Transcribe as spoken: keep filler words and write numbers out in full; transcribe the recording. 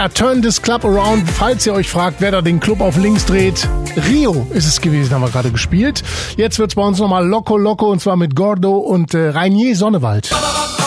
Hitler Turn this Club Around. Falls ihr euch fragt, wer da den Club auf links dreht. Rio ist es gewesen, haben wir gerade gespielt. Jetzt wird's bei uns nochmal Loco Loco und zwar mit Gordo und äh, Rainier Sonnewald.